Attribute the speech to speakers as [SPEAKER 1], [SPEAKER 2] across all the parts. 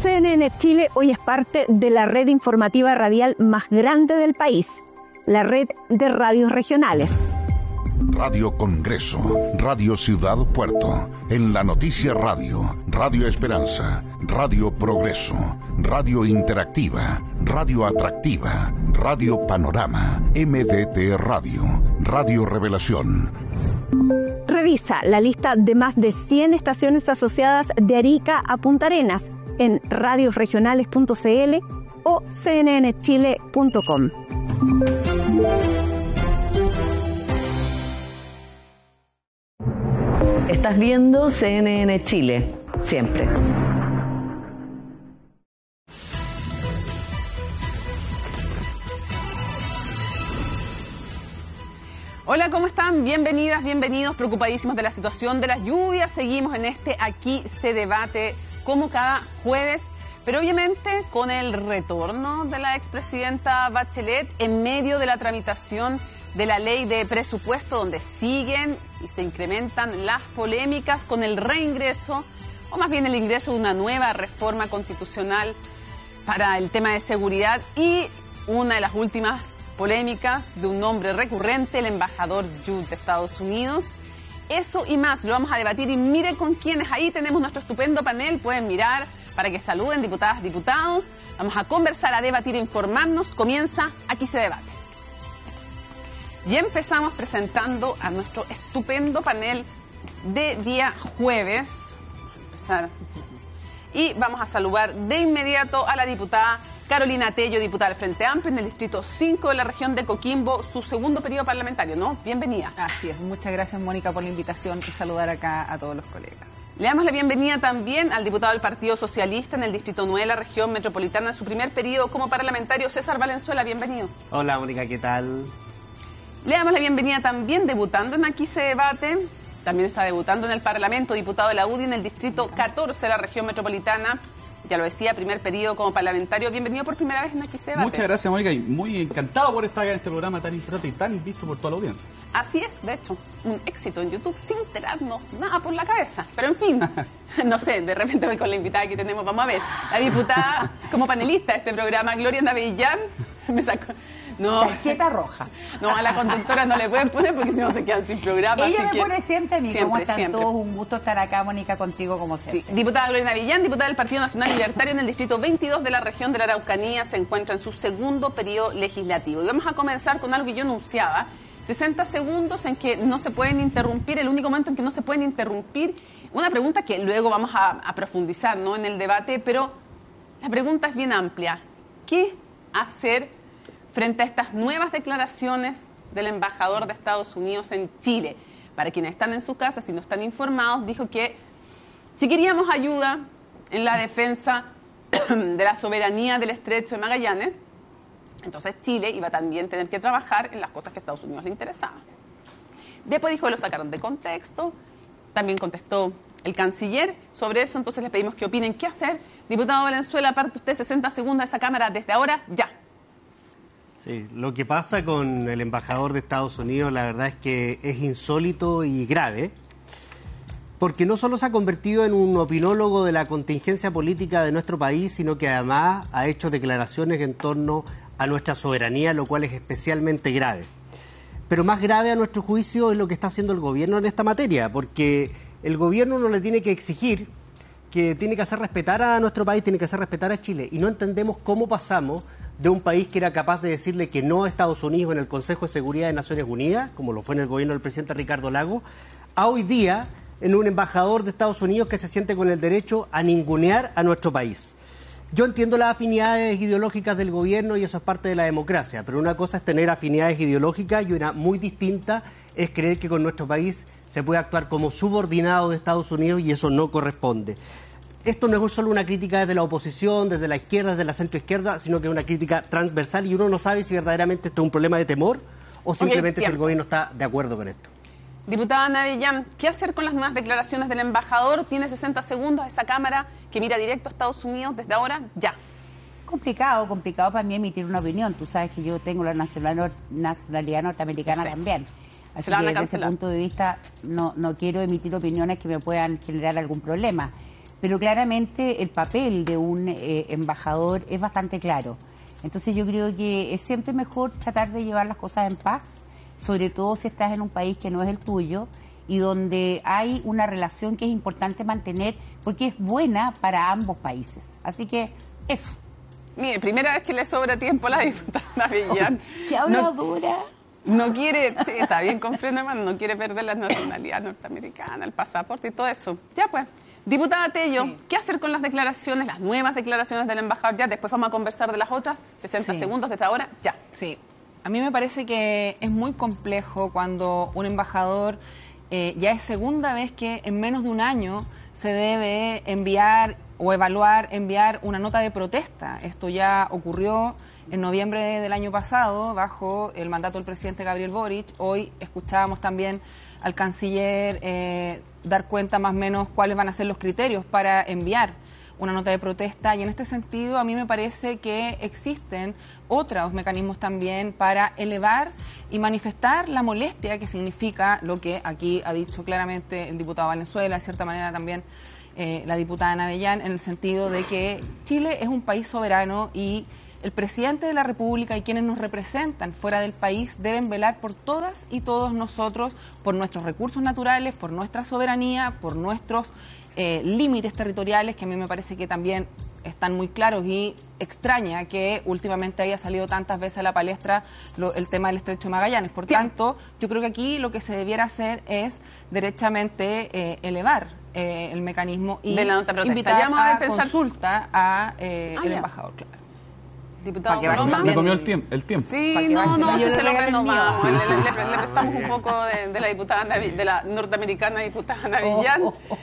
[SPEAKER 1] CNN Chile hoy es parte de la red informativa radial más grande del país, la red de radios regionales.
[SPEAKER 2] Radio Congreso, Radio Ciudad Puerto, En la Noticia Radio, Radio Esperanza, Radio Progreso, Radio Interactiva, Radio Atractiva, Radio Panorama, MDT Radio, Radio Revelación.
[SPEAKER 1] Revisa la lista de más de 100 estaciones asociadas de Arica a Punta Arenas en radiosregionales.cl o cnnchile.com.
[SPEAKER 3] Estás viendo CNN Chile, siempre.
[SPEAKER 4] Hola, ¿cómo están? Bienvenidas, bienvenidos, preocupadísimos de la situación de las lluvias. Seguimos en este Aquí se debate como cada jueves, pero obviamente con el retorno de la expresidenta Bachelet en medio de la tramitación de la ley de presupuesto, donde siguen y se incrementan las polémicas con el reingreso, o más bien el ingreso de una nueva reforma constitucional para el tema de seguridad y una de las últimas polémicas de un nombre recurrente, el embajador Jude de Estados Unidos. Eso y más lo vamos a debatir y mire con quiénes. Ahí tenemos nuestro estupendo panel, pueden mirar para que saluden, diputadas, diputados. Vamos a conversar, a debatir, a informarnos. Comienza Aquí se debate. Y empezamos presentando a nuestro estupendo panel de día jueves. Vamos a empezar. Y vamos a saludar de inmediato a la diputada Carolina Tello, diputada del Frente Amplio en el Distrito 5 de la región de Coquimbo, su segundo periodo parlamentario, ¿no? Bienvenida.
[SPEAKER 5] Así es. Muchas gracias, Mónica, por la invitación y saludar acá a todos los colegas.
[SPEAKER 4] Le damos la bienvenida también al diputado del Partido Socialista en el Distrito 9 de la región metropolitana en su primer periodo como parlamentario, César Valenzuela. Bienvenido.
[SPEAKER 6] Hola, Mónica, ¿qué tal?
[SPEAKER 4] Le damos la bienvenida también, debutando en Aquí se debate, también está debutando en el Parlamento, diputado de la UDI en el Distrito 14 de la región metropolitana. Ya lo decía, primer periodo como parlamentario. Bienvenido por primera vez en Aquí se debate.
[SPEAKER 7] Muchas gracias, Mónica, y muy encantado por estar en este programa tan importante y tan visto por toda la audiencia.
[SPEAKER 4] Así es, de hecho, un éxito en YouTube sin tirarnos nada por la cabeza. Pero en fin, no sé, de repente con la invitada que tenemos, vamos a ver. La diputada como panelista de este programa, Gloria Navellán, me sacó... No,
[SPEAKER 8] tarjeta roja.
[SPEAKER 4] No, a la conductora no le pueden poner porque si no se quedan sin programa.
[SPEAKER 8] Ella me pone siempre a mí.
[SPEAKER 4] Siempre,
[SPEAKER 8] ¿Cómo están
[SPEAKER 4] siempre.
[SPEAKER 8] todos? Un gusto estar acá, Mónica, contigo como siempre.
[SPEAKER 4] Sí. Diputada Gloria Navellán, diputada del Partido Nacional Libertario en el Distrito 22 de la región de la Araucanía, se encuentra en su segundo periodo legislativo. Y vamos a comenzar con algo que yo anunciaba, 60 segundos en que no se pueden interrumpir, el único momento en que no se pueden interrumpir. Una pregunta que luego vamos a profundizar, ¿no?, en el debate, pero la pregunta es bien amplia. ¿Qué hacer frente a estas nuevas declaraciones del embajador de Estados Unidos en Chile? Para quienes están en su casa, si no están informados, dijo que si queríamos ayuda en la defensa de la soberanía del Estrecho de Magallanes, entonces Chile iba también a tener que trabajar en las cosas que a Estados Unidos le interesaban. Después dijo que lo sacaron de contexto, también contestó el canciller sobre eso, entonces les pedimos que opinen qué hacer. Diputado Valenzuela, aparte usted 60 segundos de esa cámara desde ahora, ya.
[SPEAKER 6] Sí, lo que pasa con el embajador de Estados Unidos, la verdad es que es insólito y grave, porque no solo se ha convertido en un opinólogo de la contingencia política de nuestro país, sino que además ha hecho declaraciones en torno a nuestra soberanía, lo cual es especialmente grave. Pero más grave a nuestro juicio es lo que está haciendo el gobierno en esta materia, porque el gobierno no le tiene que exigir que tiene que hacer respetar a nuestro país, tiene que hacer respetar a Chile, y no entendemos cómo pasamos de un país que era capaz de decirle que no a Estados Unidos en el Consejo de Seguridad de Naciones Unidas, como lo fue en el gobierno del presidente Ricardo Lagos, a hoy día en un embajador de Estados Unidos que se siente con el derecho a ningunear a nuestro país. Yo entiendo las afinidades ideológicas del gobierno y eso es parte de la democracia, pero una cosa es tener afinidades ideológicas y una muy distinta es creer que con nuestro país se puede actuar como subordinado de Estados Unidos y eso no corresponde. Esto no es solo una crítica desde la oposición, desde la izquierda, desde la centroizquierda, sino que es una crítica transversal y uno no sabe si verdaderamente esto es un problema de temor o simplemente si el gobierno está de acuerdo con esto.
[SPEAKER 4] Diputada Navellán, ¿qué hacer con las nuevas declaraciones del embajador? Tiene 60 segundos esa cámara que mira directo a Estados Unidos desde ahora, ya.
[SPEAKER 8] Complicado para mí emitir una opinión. Tú sabes que yo tengo la nacionalidad norteamericana también. Así que desde ese punto de vista no quiero emitir opiniones que me puedan generar algún problema. pero claramente el papel de un embajador es bastante claro. Entonces yo creo que es siempre mejor tratar de llevar las cosas en paz, sobre todo si estás en un país que no es el tuyo y donde hay una relación que es importante mantener porque es buena para ambos países. Así que eso.
[SPEAKER 4] Mire, primera vez que le sobra tiempo a la diputada Avellán.
[SPEAKER 8] ¿Qué habladora?
[SPEAKER 4] No quiere, sí, está bien, comprendo, hermano, no quiere perder la nacionalidad norteamericana, el pasaporte y todo eso. Ya pues. Diputada Tello, sí. ¿Qué hacer con las declaraciones, las nuevas declaraciones del embajador? Ya, después vamos a conversar de las otras. 60 segundos desde ahora, ya.
[SPEAKER 5] Sí. A mí me parece que es muy complejo cuando un embajador ya es segunda vez que en menos de un año se debe enviar o enviar una nota de protesta. Esto ya ocurrió en noviembre del año pasado bajo el mandato del presidente Gabriel Boric. Hoy escuchábamos también al canciller dar cuenta más o menos cuáles van a ser los criterios para enviar una nota de protesta, y en este sentido a mí me parece que existen otros mecanismos también para elevar y manifestar la molestia que significa lo que aquí ha dicho claramente el diputado Valenzuela, de cierta manera también la diputada Avellán, en el sentido de que Chile es un país soberano y el presidente de la República y quienes nos representan fuera del país deben velar por todas y todos nosotros, por nuestros recursos naturales, por nuestra soberanía, por nuestros límites territoriales, que a mí me parece que también están muy claros, y extraña que últimamente haya salido tantas veces a la palestra el tema del Estrecho de Magallanes. Por tanto, yo creo que aquí lo que se debiera hacer es derechamente elevar el mecanismo y
[SPEAKER 4] de la nota protesta.
[SPEAKER 5] Invitar a consulta a el embajador, claro.
[SPEAKER 4] Diputado
[SPEAKER 7] Coloma. Me comió el tiempo.
[SPEAKER 4] Sí, no, se lo renovamos. Le prestamos un poco de la diputada, de la norteamericana diputada Avellán.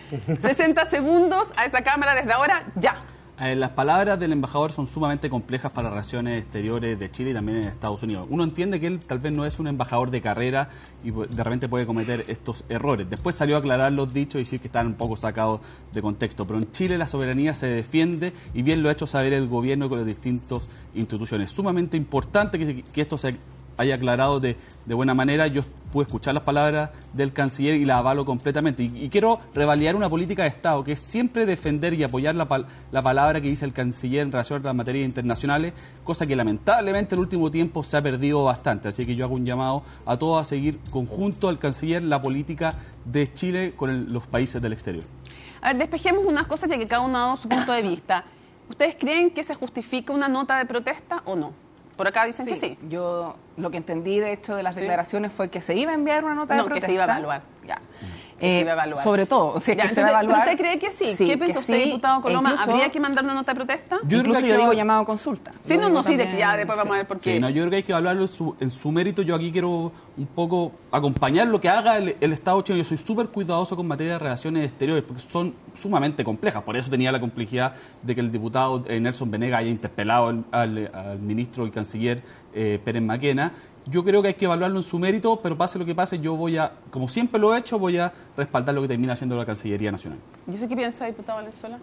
[SPEAKER 4] 60 segundos a esa cámara desde ahora, ya.
[SPEAKER 7] Las palabras del embajador son sumamente complejas para las relaciones exteriores de Chile y también en Estados Unidos. Uno entiende que él tal vez no es un embajador de carrera y de repente puede cometer estos errores. Después salió a aclarar los dichos y decir que están un poco sacados de contexto. Pero en Chile la soberanía se defiende, y bien lo ha hecho saber el gobierno con las distintas instituciones. Es sumamente importante que esto se haya aclarado de buena manera. Yo pude escuchar las palabras del canciller y las avalo completamente. Y quiero revalidar una política de Estado que es siempre defender y apoyar la palabra que dice el canciller en relación a las materias internacionales, cosa que lamentablemente en el último tiempo se ha perdido bastante. Así que yo hago un llamado a todos a seguir conjunto al canciller la política de Chile con los países del exterior.
[SPEAKER 4] A ver, despejemos unas cosas ya que cada uno ha dado su punto de vista. ¿Ustedes creen que se justifica una nota de protesta o no? Por acá dicen que sí.
[SPEAKER 5] Yo lo que entendí, de hecho, de las declaraciones fue que se iba a enviar una nota de protesta.
[SPEAKER 4] No, que se iba a evaluar. Ya.
[SPEAKER 5] Se iba a evaluar. Sobre todo,
[SPEAKER 4] si es que se va a evaluar. ¿Pero usted cree que sí? ¿Qué piensa usted, diputado Coloma?
[SPEAKER 5] Incluso,
[SPEAKER 4] ¿habría que mandar una nota de protesta?
[SPEAKER 5] Yo digo llamado a consulta.
[SPEAKER 4] Sí, ya después vamos a ver por qué.
[SPEAKER 7] Sí, yo creo que hay que evaluarlo en su mérito. Yo aquí quiero un poco acompañar lo que haga el Estado chileno. Yo soy súper cuidadoso con materia de relaciones exteriores porque son sumamente complejas. Por eso tenía la complejidad de que el diputado Nelson Venegas haya interpelado al ministro y canciller Pérez Maquena. Yo creo que hay que evaluarlo en su mérito, pero pase lo que pase, yo voy a, como siempre lo he hecho, voy a respaldar lo que termina haciendo la Cancillería Nacional.
[SPEAKER 4] ¿Y usted qué piensa, diputado Valenzuela?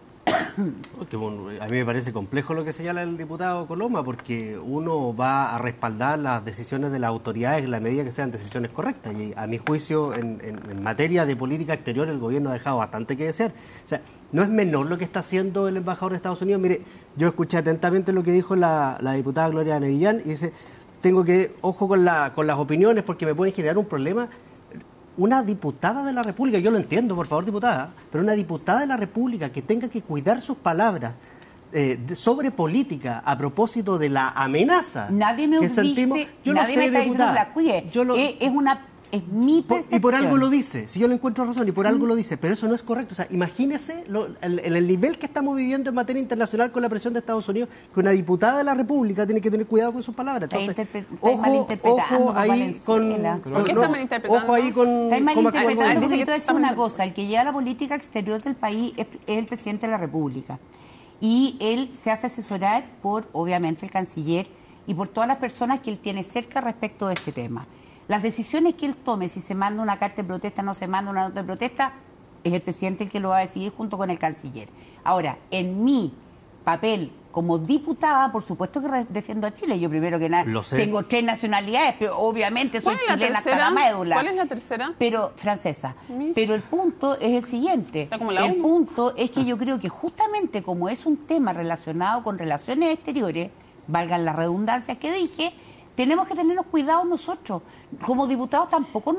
[SPEAKER 6] A mí me parece complejo lo que señala el diputado Coloma, porque uno va a respaldar las decisiones de las autoridades en la medida que sean decisiones correctas. Y a mi juicio, en materia de política exterior, el gobierno ha dejado bastante que desear. O sea, no es menor lo que está haciendo el embajador de Estados Unidos. Mire, yo escuché atentamente lo que dijo la diputada Gloria Avellán y dice... Tengo que, ojo con las opiniones porque me pueden generar un problema. Una diputada de la República, yo lo entiendo, por favor, diputada, pero una diputada de la República que tenga que cuidar sus palabras sobre política a propósito de la amenaza
[SPEAKER 8] nadie me
[SPEAKER 6] que sentimos, yo
[SPEAKER 8] nadie
[SPEAKER 6] lo sé,
[SPEAKER 8] me está diciendo que la cuide. Es mi percepción.
[SPEAKER 6] Y por algo lo dice, si yo le encuentro razón, y por algo lo dice, pero eso no es correcto. O sea, imagínese el nivel que estamos viviendo en materia internacional con la presión de Estados Unidos, que una diputada de la República tiene que tener cuidado con sus palabras. Entonces, ojo ahí con...
[SPEAKER 4] ¿Por qué está malinterpretando?
[SPEAKER 6] Ojo ahí con...
[SPEAKER 8] Está malinterpretando, porque yo te voy a decir una cosa, el que lleva la política exterior del país es el presidente de la República. Y él se hace asesorar por, obviamente, el canciller y por todas las personas que él tiene cerca respecto de este tema. Las decisiones que él tome, si se manda una carta de protesta, no se manda una nota de protesta, es el presidente el que lo va a decidir junto con el canciller. Ahora, en mi papel como diputada, por supuesto que defiendo a Chile. Yo primero que nada
[SPEAKER 6] Lo sé.
[SPEAKER 8] tengo 3 nacionalidades, pero obviamente soy
[SPEAKER 4] ¿Cuál es la
[SPEAKER 8] chilena hasta
[SPEAKER 4] tercera?
[SPEAKER 8] la médula.
[SPEAKER 4] ¿Cuál es la tercera?
[SPEAKER 8] Pero francesa.
[SPEAKER 4] Mish.
[SPEAKER 8] Pero el punto es el siguiente.
[SPEAKER 4] Está como la
[SPEAKER 8] El
[SPEAKER 4] ONU.
[SPEAKER 8] punto es que yo creo que justamente como es un tema relacionado con relaciones exteriores, valgan las redundancias que dije, tenemos que tenernos cuidado nosotros. Como diputados tampoco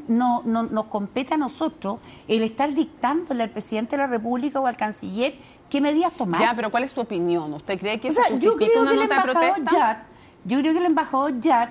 [SPEAKER 8] nos compete a nosotros el estar dictándole al presidente de la República o al canciller qué medidas tomar.
[SPEAKER 4] Ya, pero ¿cuál es su opinión? ¿Usted cree que
[SPEAKER 8] O
[SPEAKER 4] se
[SPEAKER 8] sea, yo
[SPEAKER 4] justifica
[SPEAKER 8] creo
[SPEAKER 4] una
[SPEAKER 8] que el
[SPEAKER 4] nota de
[SPEAKER 8] embajador
[SPEAKER 4] protesta?
[SPEAKER 8] Yat, yo creo que el embajador Yat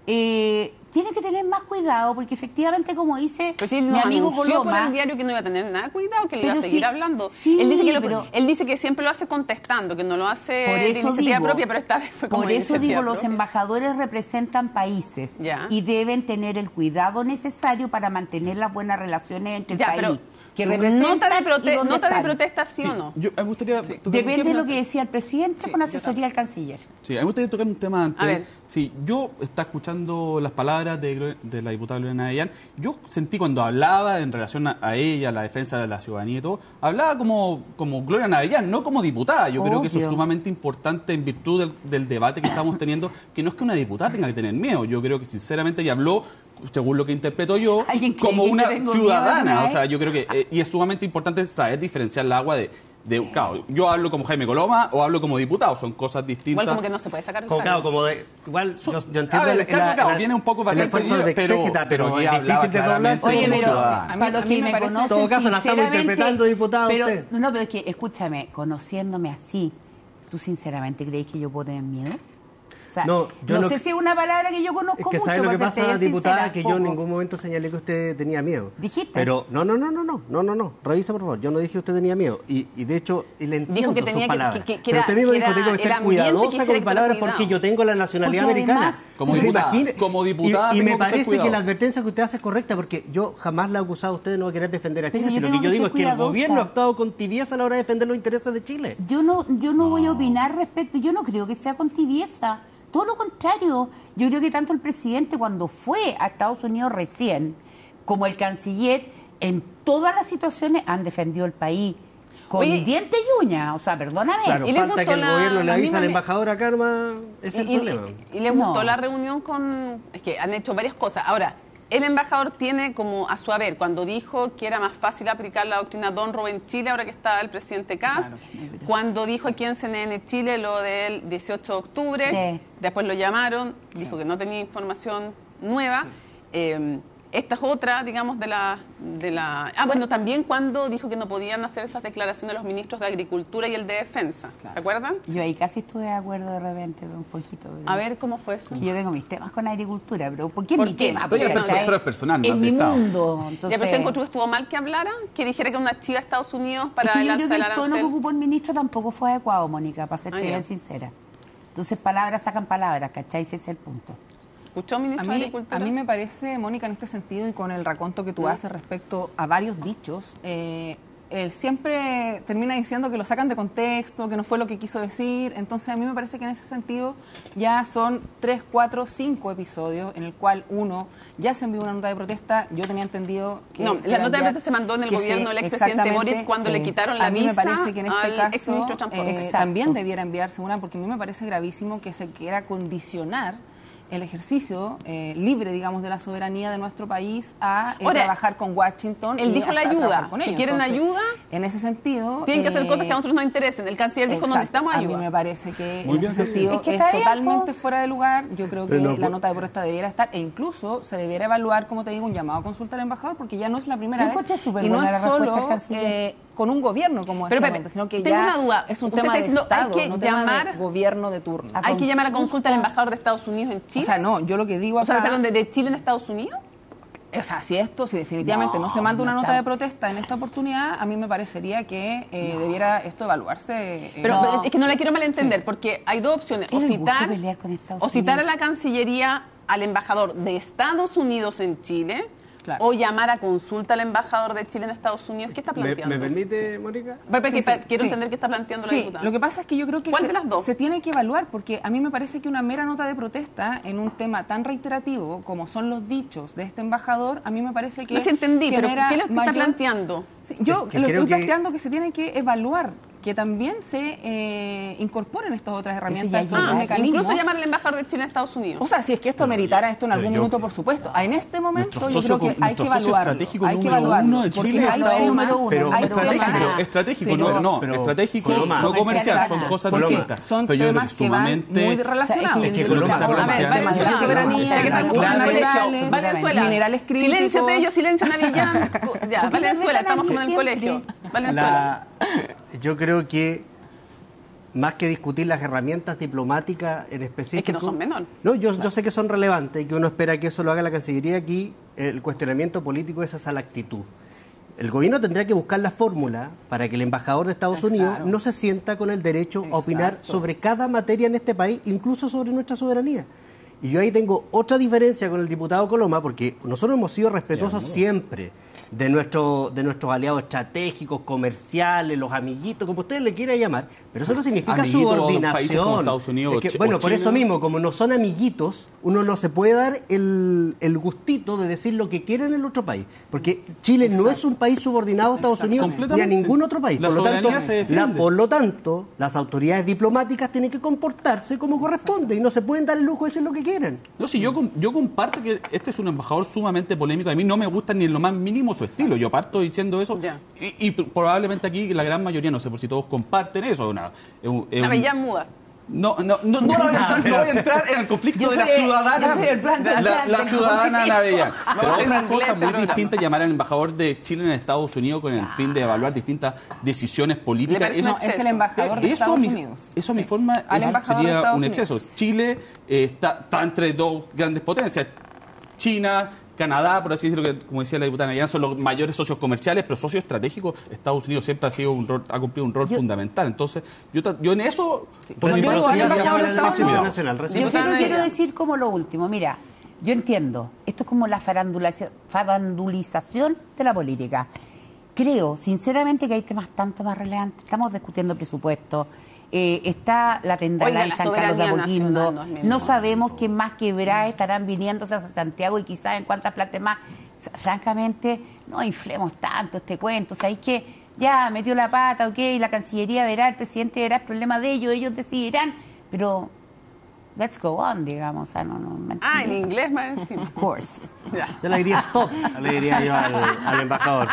[SPEAKER 8] tiene que tener más cuidado porque efectivamente, como dice
[SPEAKER 4] Pero sí
[SPEAKER 8] mi
[SPEAKER 4] nos
[SPEAKER 8] amigo
[SPEAKER 4] anunció por
[SPEAKER 8] Coloma,
[SPEAKER 4] el diario que no iba a tener nada cuidado, que le iba a
[SPEAKER 8] Pero
[SPEAKER 4] seguir
[SPEAKER 8] sí,
[SPEAKER 4] hablando.
[SPEAKER 8] sí,
[SPEAKER 4] Él
[SPEAKER 8] pero-
[SPEAKER 4] dice que siempre lo hace contestando, que no lo hace
[SPEAKER 8] por
[SPEAKER 4] de
[SPEAKER 8] eso
[SPEAKER 4] iniciativa
[SPEAKER 8] digo,
[SPEAKER 4] propia, pero esta vez fue como
[SPEAKER 8] por
[SPEAKER 4] de
[SPEAKER 8] eso
[SPEAKER 4] iniciativa
[SPEAKER 8] digo, los
[SPEAKER 4] propia.
[SPEAKER 8] embajadores representan países
[SPEAKER 4] Ya.
[SPEAKER 8] y deben tener el cuidado necesario para mantener las buenas relaciones entre el
[SPEAKER 4] Ya,
[SPEAKER 8] país.
[SPEAKER 4] pero
[SPEAKER 8] Que
[SPEAKER 4] su
[SPEAKER 8] representan
[SPEAKER 4] nota de,
[SPEAKER 8] y dónde
[SPEAKER 4] nota de
[SPEAKER 8] están.
[SPEAKER 4] protesta, ¿sí o no?
[SPEAKER 7] Yo, me gustaría
[SPEAKER 8] Depende de lo que decía el presidente
[SPEAKER 4] Sí,
[SPEAKER 8] con
[SPEAKER 4] yo
[SPEAKER 8] asesoría del canciller.
[SPEAKER 7] Sí, a mí me gustaría tocar un tema antes.
[SPEAKER 4] A ver.
[SPEAKER 7] Sí, yo estaba escuchando las palabras de la diputada Gloria Navellán. Yo sentí cuando hablaba en relación a ella, a la defensa de la ciudadanía y todo, hablaba como Gloria Navellán, no como diputada. Yo creo que eso es
[SPEAKER 8] Obvio.
[SPEAKER 7] sumamente importante en virtud del debate que estamos teniendo, que no es que una diputada tenga que tener miedo. Yo creo que sinceramente ella habló, según lo que interpreto yo,
[SPEAKER 8] ¿Alguien cree
[SPEAKER 7] como
[SPEAKER 8] que
[SPEAKER 7] una
[SPEAKER 8] yo tengo miedo
[SPEAKER 7] ciudadana.
[SPEAKER 8] alguna
[SPEAKER 7] O
[SPEAKER 8] vez?
[SPEAKER 7] sea, yo creo que, y es sumamente importante saber diferenciar el agua de claro, yo hablo como Jaime Coloma o hablo como diputado, son cosas distintas.
[SPEAKER 4] Igual como que no se puede sacar el
[SPEAKER 6] Como, claro,
[SPEAKER 4] cargo.
[SPEAKER 6] como de, igual yo entiendo
[SPEAKER 7] A ver, el cargo, claro, viene un poco
[SPEAKER 6] el
[SPEAKER 7] bastante
[SPEAKER 6] esfuerzo de
[SPEAKER 7] pero
[SPEAKER 6] exégeta, pero
[SPEAKER 7] ella
[SPEAKER 6] es difícil de
[SPEAKER 7] hablaba
[SPEAKER 6] doblar.
[SPEAKER 7] claramente
[SPEAKER 8] Oye,
[SPEAKER 7] como
[SPEAKER 8] pero
[SPEAKER 7] ciudadana.
[SPEAKER 5] A mí-
[SPEAKER 8] para los
[SPEAKER 5] a
[SPEAKER 8] que
[SPEAKER 5] mí me
[SPEAKER 8] me
[SPEAKER 5] parece-
[SPEAKER 8] conocen,
[SPEAKER 6] En todo caso, la estamos
[SPEAKER 8] sinceramente,
[SPEAKER 6] interpretando, diputada,
[SPEAKER 8] pero,
[SPEAKER 6] usted.
[SPEAKER 8] No, pero es que, escúchame, conociéndome así, ¿tú sinceramente crees que yo puedo tener miedo? O sea,
[SPEAKER 6] No, yo
[SPEAKER 8] no
[SPEAKER 6] no-
[SPEAKER 8] sé si es una palabra que yo conozco
[SPEAKER 6] Es que
[SPEAKER 8] mucho.
[SPEAKER 6] ¿sabe lo que
[SPEAKER 8] para serte
[SPEAKER 6] pasa,
[SPEAKER 8] bien
[SPEAKER 6] diputada?
[SPEAKER 8] sincera,
[SPEAKER 6] Que yo en
[SPEAKER 8] poco.
[SPEAKER 6] ningún momento señalé que usted tenía miedo.
[SPEAKER 8] ¿Dijiste?
[SPEAKER 6] Pero no. Revisa, por favor. Yo no dije que usted tenía miedo. Y de hecho, y le entiendo
[SPEAKER 4] que
[SPEAKER 6] sus
[SPEAKER 4] tenía que-
[SPEAKER 6] palabras.
[SPEAKER 4] que
[SPEAKER 6] Pero
[SPEAKER 4] era-
[SPEAKER 6] usted mismo
[SPEAKER 4] que
[SPEAKER 6] dijo que
[SPEAKER 4] era
[SPEAKER 6] tengo que
[SPEAKER 4] el
[SPEAKER 6] ser
[SPEAKER 4] ambiente
[SPEAKER 6] cuidadosa
[SPEAKER 4] quisiera
[SPEAKER 6] con
[SPEAKER 4] que
[SPEAKER 6] mis palabras
[SPEAKER 4] tuviera
[SPEAKER 6] porque yo tengo la nacionalidad
[SPEAKER 8] Porque
[SPEAKER 6] americana.
[SPEAKER 8] además-
[SPEAKER 7] Como diputada,
[SPEAKER 6] Imagine-
[SPEAKER 7] como diputada
[SPEAKER 6] y
[SPEAKER 7] tengo
[SPEAKER 6] me
[SPEAKER 7] que ser
[SPEAKER 6] parece que la
[SPEAKER 7] cuidadosa.
[SPEAKER 6] advertencia que usted hace es correcta porque yo jamás la he acusado a usted de no querer defender a
[SPEAKER 8] Pero
[SPEAKER 6] Chile.
[SPEAKER 8] yo
[SPEAKER 6] Si lo
[SPEAKER 8] tengo
[SPEAKER 6] que yo
[SPEAKER 8] que
[SPEAKER 6] digo
[SPEAKER 8] ser
[SPEAKER 6] es que el
[SPEAKER 8] cuidadosa.
[SPEAKER 6] gobierno ha actuado con tibieza a la hora de defender los intereses de Chile.
[SPEAKER 8] Yo no voy a opinar respecto, yo no creo que sea con tibieza, todo lo contrario. Yo creo que tanto el presidente cuando fue a Estados Unidos recién, como el canciller, en todas las situaciones han defendido el país con
[SPEAKER 4] Oye,
[SPEAKER 8] diente y uña, o sea, perdóname.
[SPEAKER 6] Claro,
[SPEAKER 4] ¿Y le
[SPEAKER 6] falta
[SPEAKER 4] gustó
[SPEAKER 6] que el
[SPEAKER 4] la-
[SPEAKER 6] gobierno le
[SPEAKER 4] la
[SPEAKER 6] avise
[SPEAKER 4] misma
[SPEAKER 6] al
[SPEAKER 4] me-
[SPEAKER 6] embajador acá nomás. Ese es el problema.
[SPEAKER 4] Y le gustó
[SPEAKER 8] No.
[SPEAKER 4] la reunión con... Es que han hecho varias cosas. Ahora, el embajador tiene como a su haber, cuando dijo que era más fácil aplicar la doctrina Donroe en Chile, ahora que está el presidente Kast, cuando dijo aquí en CNN Chile lo del 18 de octubre,
[SPEAKER 8] Sí.
[SPEAKER 4] después lo llamaron, dijo que no tenía información nueva. Esta es otra, digamos, de la... Ah, bueno, también cuando dijo que no podían hacer esas declaraciones los ministros de Agricultura y el de Defensa. ¿Se acuerdan?
[SPEAKER 8] Yo ahí casi estuve de acuerdo de repente, pero un poquito. pero-
[SPEAKER 4] A ver, ¿cómo fue eso?
[SPEAKER 8] Yo tengo mis temas con agricultura, pero porque es
[SPEAKER 4] ¿Por
[SPEAKER 8] mi
[SPEAKER 4] qué?
[SPEAKER 8] tema.
[SPEAKER 4] Pero
[SPEAKER 8] porque,
[SPEAKER 4] es
[SPEAKER 8] ¿sabes?
[SPEAKER 7] personal, no
[SPEAKER 8] en
[SPEAKER 7] es
[SPEAKER 8] mi
[SPEAKER 7] de Estado.
[SPEAKER 8] mundo.
[SPEAKER 4] Ya,
[SPEAKER 8] Entonces,
[SPEAKER 4] pero ¿te encontró que estuvo mal que hablara? Que dijera que una chiva de Estados Unidos para
[SPEAKER 8] es que
[SPEAKER 4] el
[SPEAKER 8] yo creo
[SPEAKER 4] alza
[SPEAKER 8] que
[SPEAKER 4] del
[SPEAKER 8] el tono que
[SPEAKER 4] arancel.
[SPEAKER 8] ocupó el ministro tampoco fue adecuado, Mónica, para serte
[SPEAKER 4] Ah, ya.
[SPEAKER 8] bien sincera. Entonces, palabras sacan palabras, ¿cachai? Ese es el punto.
[SPEAKER 4] ¿Escuchó, ministro de Agricultura?
[SPEAKER 5] A mí me parece, Mónica, en este sentido y con el raconto que tú haces respecto a varios dichos, él siempre termina diciendo que lo sacan de contexto, que no fue lo que quiso decir. Entonces, a mí me parece que en ese sentido ya son 3, 4, 5 episodios en el cual uno ya se envió una nota de protesta. Yo tenía entendido que...
[SPEAKER 4] No,
[SPEAKER 5] se
[SPEAKER 4] la
[SPEAKER 5] iba a
[SPEAKER 4] nota de
[SPEAKER 5] enviar-
[SPEAKER 4] protesta se mandó en el
[SPEAKER 5] que
[SPEAKER 4] gobierno del expresidente
[SPEAKER 5] exactamente,
[SPEAKER 4] Boric cuando le quitaron la
[SPEAKER 5] a mí me
[SPEAKER 4] visa
[SPEAKER 5] parece que en este
[SPEAKER 4] al
[SPEAKER 5] caso
[SPEAKER 4] exministro de Transporte.
[SPEAKER 8] Exacto.
[SPEAKER 5] también debiera enviarse una, porque a mí me parece gravísimo que se quiera condicionar el ejercicio libre, digamos, de la soberanía de nuestro país a
[SPEAKER 4] Ahora,
[SPEAKER 5] trabajar con Washington.
[SPEAKER 4] él
[SPEAKER 5] y
[SPEAKER 4] dijo la
[SPEAKER 5] hasta
[SPEAKER 4] ayuda.
[SPEAKER 5] trabajar con
[SPEAKER 4] Si
[SPEAKER 5] ellos.
[SPEAKER 4] quieren
[SPEAKER 5] Entonces,
[SPEAKER 4] ayuda,
[SPEAKER 5] en ese sentido...
[SPEAKER 4] tienen que hacer cosas que a nosotros nos interesen. El canciller dijo, no
[SPEAKER 5] exacto.
[SPEAKER 4] necesitamos
[SPEAKER 5] A mí
[SPEAKER 4] ayuda.
[SPEAKER 5] me parece que
[SPEAKER 7] Muy
[SPEAKER 5] en
[SPEAKER 7] bien,
[SPEAKER 5] ese
[SPEAKER 7] sí, sí.
[SPEAKER 5] sentido
[SPEAKER 8] Es que
[SPEAKER 5] es
[SPEAKER 8] está bien,
[SPEAKER 5] totalmente
[SPEAKER 8] po.
[SPEAKER 5] fuera de lugar. Yo creo que
[SPEAKER 6] Pero no,
[SPEAKER 5] la nota de protesta debiera estar, e incluso se debiera evaluar, como te digo, un llamado a consulta al embajador, porque ya no es la primera
[SPEAKER 8] Yo
[SPEAKER 5] vez.
[SPEAKER 8] encontré súper
[SPEAKER 5] Y no
[SPEAKER 8] buena
[SPEAKER 5] es
[SPEAKER 8] la respuesta
[SPEAKER 5] solo
[SPEAKER 8] del canciller.
[SPEAKER 5] con un gobierno como
[SPEAKER 4] Pero,
[SPEAKER 5] ese,
[SPEAKER 4] Pepe,
[SPEAKER 5] sino que
[SPEAKER 4] tengo
[SPEAKER 5] ya
[SPEAKER 4] una duda.
[SPEAKER 5] es un
[SPEAKER 4] Usted
[SPEAKER 5] tema
[SPEAKER 4] está
[SPEAKER 5] de
[SPEAKER 4] diciendo, hay
[SPEAKER 5] Estado,
[SPEAKER 4] que
[SPEAKER 5] no tema
[SPEAKER 4] llamar
[SPEAKER 5] de gobierno de turno.
[SPEAKER 8] a
[SPEAKER 4] Hay que llamar a
[SPEAKER 8] consulta.
[SPEAKER 4] consulta al embajador de Estados Unidos en Chile.
[SPEAKER 5] O sea, no, yo lo que digo
[SPEAKER 4] O sea,
[SPEAKER 5] acá...
[SPEAKER 4] perdón, de Chile en Estados Unidos.
[SPEAKER 5] O sea, si definitivamente no, se manda una nota de protesta en esta oportunidad, a mí me parecería que debiera esto evaluarse.
[SPEAKER 4] Pero
[SPEAKER 8] No.
[SPEAKER 4] es que no la quiero malentender, porque hay dos opciones. O
[SPEAKER 8] Es el gusto
[SPEAKER 4] citar,
[SPEAKER 8] pelear con Estados
[SPEAKER 4] o citar a
[SPEAKER 8] Unidos.
[SPEAKER 4] la Cancillería al embajador de Estados Unidos en Chile,
[SPEAKER 5] Claro.
[SPEAKER 4] o llamar a consulta al embajador de Chile en Estados Unidos. ¿Qué está planteando?
[SPEAKER 6] ¿Me permite, Mónica?
[SPEAKER 4] Porque
[SPEAKER 5] Sí,
[SPEAKER 4] quiero
[SPEAKER 5] sí.
[SPEAKER 4] entender qué está planteando la
[SPEAKER 5] Sí,
[SPEAKER 4] diputada.
[SPEAKER 5] lo que pasa es que yo creo que
[SPEAKER 4] ¿Cuál de las dos?
[SPEAKER 5] se tiene que evaluar, porque a mí me parece que una mera nota de protesta en un tema tan reiterativo como son los dichos de este embajador, a mí me parece que
[SPEAKER 4] No sé, entendí, pero
[SPEAKER 5] genera
[SPEAKER 4] ¿qué es lo que está
[SPEAKER 5] mayor-
[SPEAKER 4] planteando?
[SPEAKER 5] Sí, yo
[SPEAKER 6] Que
[SPEAKER 5] lo
[SPEAKER 6] creo
[SPEAKER 5] estoy
[SPEAKER 6] que-
[SPEAKER 5] planteando que se tiene que evaluar que también se incorporen estas otras herramientas,
[SPEAKER 8] ya
[SPEAKER 5] estos otros mecanismos.
[SPEAKER 4] Incluso llamar al embajador de Chile en Estados Unidos.
[SPEAKER 5] O sea, si es que esto meritara esto en algún minuto, por supuesto. En este momento yo creo que hay que evaluarlo.
[SPEAKER 7] Estratégico
[SPEAKER 5] Hay que
[SPEAKER 7] número
[SPEAKER 5] evaluarlo.
[SPEAKER 7] uno de Chile
[SPEAKER 5] Porque
[SPEAKER 7] es
[SPEAKER 5] hay número uno,
[SPEAKER 7] pero
[SPEAKER 5] hay
[SPEAKER 7] estratégico,
[SPEAKER 5] temas-
[SPEAKER 7] estratégico,
[SPEAKER 5] Sí,
[SPEAKER 7] estratégico,
[SPEAKER 6] Coloma,
[SPEAKER 7] no comercial,
[SPEAKER 8] comercial,
[SPEAKER 7] son cosas
[SPEAKER 5] porque
[SPEAKER 7] distintas.
[SPEAKER 5] son
[SPEAKER 7] Pero yo creo
[SPEAKER 5] temas que van
[SPEAKER 7] sumamente-
[SPEAKER 5] muy relacionados.
[SPEAKER 7] Es que
[SPEAKER 5] Yo
[SPEAKER 7] con
[SPEAKER 5] creo
[SPEAKER 7] lo que está
[SPEAKER 5] a ver,
[SPEAKER 7] planteando-
[SPEAKER 5] Valenzuela,
[SPEAKER 4] la
[SPEAKER 5] soberanía,
[SPEAKER 4] ¿qué tal?
[SPEAKER 5] recursos
[SPEAKER 4] Claro,
[SPEAKER 5] naturales,
[SPEAKER 4] Valenzuela,
[SPEAKER 5] minerales críticos.
[SPEAKER 4] silencio Tello, silencio Navillán. Ya,
[SPEAKER 8] ¿Por qué
[SPEAKER 4] Valenzuela,
[SPEAKER 8] me
[SPEAKER 4] estamos como en el
[SPEAKER 8] siempre?
[SPEAKER 4] colegio. Valenzuela.
[SPEAKER 6] Yo creo que más que discutir las herramientas diplomáticas en específico...
[SPEAKER 4] Es que no son menor.
[SPEAKER 6] No, yo sé que son relevantes y que uno espera que eso lo haga la Cancillería. Aquí el cuestionamiento político es esa la actitud. El gobierno tendría que buscar la fórmula para que el embajador de Estados Unidos no se sienta con el derecho a opinar sobre cada materia en este país, incluso sobre nuestra soberanía. Y yo ahí tengo otra diferencia con el diputado Coloma, porque nosotros hemos sido respetuosos siempre de nuestros aliados estratégicos, comerciales, los amiguitos, como ustedes le quieran llamar, pero eso no significa
[SPEAKER 7] Amiguitos, países como
[SPEAKER 6] subordinación.
[SPEAKER 7] Estados Unidos
[SPEAKER 6] Es que,
[SPEAKER 7] o
[SPEAKER 6] bueno, por
[SPEAKER 7] China.
[SPEAKER 6] eso mismo, como no son amiguitos, uno no se puede dar el gustito de decir lo que quiere en el otro país, porque Chile no es un país subordinado a Estados Unidos ni a
[SPEAKER 7] Completamente.
[SPEAKER 6] ningún otro país.
[SPEAKER 7] La
[SPEAKER 6] Por lo tanto,
[SPEAKER 7] soberanía se defiende.
[SPEAKER 6] por lo tanto, las autoridades diplomáticas tienen que comportarse como corresponde y no se pueden dar el lujo de decir lo que quieran.
[SPEAKER 7] No, sí, yo comparto que este es un embajador sumamente polémico. A mí no me gusta ni en lo más mínimo su estilo. Yo parto diciendo eso.
[SPEAKER 4] Ya.
[SPEAKER 7] Y probablemente aquí la gran mayoría, no sé por si todos comparten eso.
[SPEAKER 4] Navillán muda.
[SPEAKER 7] No voy a entrar en el conflicto de la ciudadana.
[SPEAKER 8] yo soy el plan de
[SPEAKER 7] la ciudadana Navellán.
[SPEAKER 4] Vamos
[SPEAKER 7] Pero
[SPEAKER 4] a hacer
[SPEAKER 7] otra
[SPEAKER 4] inglés
[SPEAKER 7] cosa
[SPEAKER 4] este
[SPEAKER 7] muy
[SPEAKER 4] programa.
[SPEAKER 7] distinta es llamar al embajador de Chile en Estados Unidos con el fin de evaluar distintas decisiones políticas.
[SPEAKER 4] Le parece
[SPEAKER 5] No, es el embajador de Estados Unidos.
[SPEAKER 7] Eso a mi
[SPEAKER 5] Sí.
[SPEAKER 7] forma
[SPEAKER 5] Al embajador de
[SPEAKER 7] sería
[SPEAKER 5] Estados
[SPEAKER 7] un
[SPEAKER 5] Unidos.
[SPEAKER 7] exceso. Chile está entre dos grandes potencias. China, Canadá, por así decirlo, que, como decía la diputada Navillán, son los mayores socios comerciales, pero socios estratégicos. Estados Unidos siempre ha cumplido un rol fundamental. Entonces, yo en eso...
[SPEAKER 6] Por
[SPEAKER 5] yo digo,
[SPEAKER 6] sí,
[SPEAKER 5] embajador de
[SPEAKER 6] la
[SPEAKER 5] Estados
[SPEAKER 6] Unidos
[SPEAKER 5] Unidos.
[SPEAKER 6] Nacional,
[SPEAKER 8] Yo
[SPEAKER 6] resulta-
[SPEAKER 4] Diputada
[SPEAKER 8] solo quiero
[SPEAKER 4] Navillán.
[SPEAKER 8] decir como lo último, mira, yo entiendo, esto es como la farandulización de la política. Creo, sinceramente, que hay temas tanto más relevantes. Estamos discutiendo presupuesto, está la tendalá
[SPEAKER 4] Oiga,
[SPEAKER 8] en
[SPEAKER 4] la
[SPEAKER 8] San Carlos de
[SPEAKER 4] soberanía
[SPEAKER 8] Apoquindo,
[SPEAKER 4] nacional no es
[SPEAKER 8] no
[SPEAKER 4] menor.
[SPEAKER 8] sabemos qué más quebradas estarán viniéndose hacia Santiago y quizás en cuántas plantas más. Francamente, no inflemos tanto este cuento, o sea, hay que ya metió la pata, ok, la Cancillería verá, el presidente verá el problema de ellos decidirán, pero let's go on, digamos, o sea, no ¿me
[SPEAKER 4] Ah, en
[SPEAKER 8] entiendes?
[SPEAKER 4] inglés más encima.
[SPEAKER 8] Of course.
[SPEAKER 4] Ya.
[SPEAKER 6] Yo le diría stop, le diría yo al embajador.